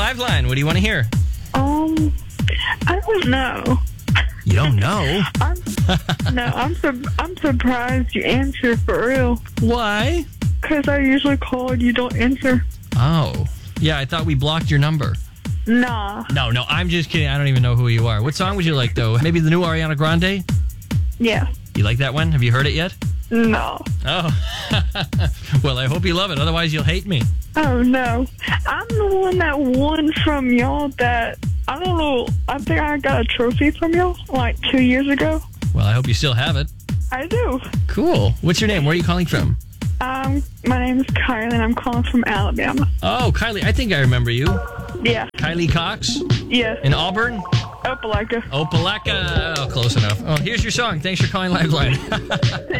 Liveline. What do you want to hear? I don't know. You don't know? I'm surprised you answer for real. Why? Because I usually call and you don't answer. Oh. Yeah, I thought we blocked your number. Nah. No, I'm just kidding. I don't even know who you are. What song would you like, though? Maybe the new Ariana Grande? Yeah. You like that one? Have you heard it yet? No. Oh. Well, I hope you love it. Otherwise, you'll hate me. Oh, no. I'm the one that won from y'all that, I don't know, I think I got a trophy from y'all like 2 years ago. Well, I hope you still have it. I do. Cool. What's your name? Where are you calling from? My name is Kylie, and I'm calling from Alabama. Oh, Kylie. I think I remember you. Yeah. Kylie Cox? Yes. In Auburn? Opelika. Opelika. Oh, close enough. Oh, here's your song. Thanks for calling Liveline.